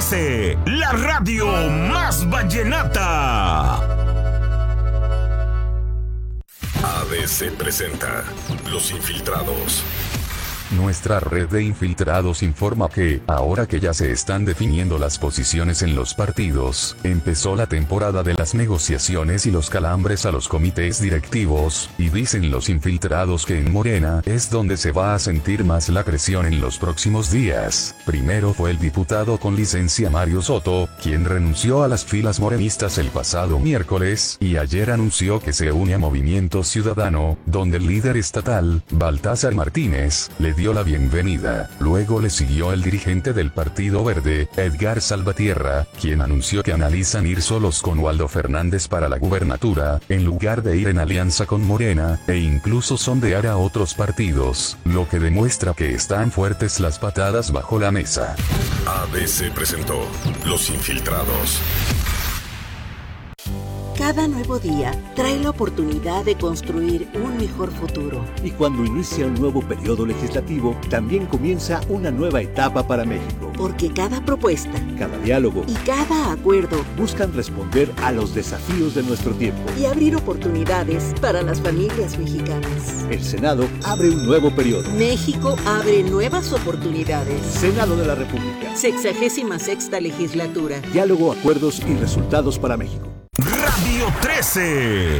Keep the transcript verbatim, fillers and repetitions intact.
trece, la radio más vallenata. A B C presenta Los Infiltrados. Nuestra red de infiltrados informa que, ahora que ya se están definiendo las posiciones en los partidos, empezó la temporada de las negociaciones y los calambres a los comités directivos, y dicen los infiltrados que en Morena es donde se va a sentir más la presión en los próximos días. Primero fue el diputado con licencia Mario Soto, quien renunció a las filas morenistas el pasado miércoles, y ayer anunció que se une a Movimiento Ciudadano, donde el líder estatal, Baltasar Martínez, le dio la bienvenida. Luego le siguió el dirigente del Partido Verde, Edgar Salvatierra, quien anunció que analizan ir solos con Waldo Fernández para la gubernatura, en lugar de ir en alianza con Morena, e incluso sondear a otros partidos, lo que demuestra que están fuertes las patadas bajo la mesa. A B C presentó Los Infiltrados. Cada nuevo día trae la oportunidad de construir un mejor futuro. Y cuando inicia un nuevo periodo legislativo, también comienza una nueva etapa para México. Porque cada propuesta, cada diálogo y cada acuerdo buscan responder a los desafíos de nuestro tiempo y abrir oportunidades para las familias mexicanas. El Senado abre un nuevo periodo. México abre nuevas oportunidades. Senado de la República. Sexagésima sexta legislatura. Diálogo, acuerdos y resultados para México. Radio trece.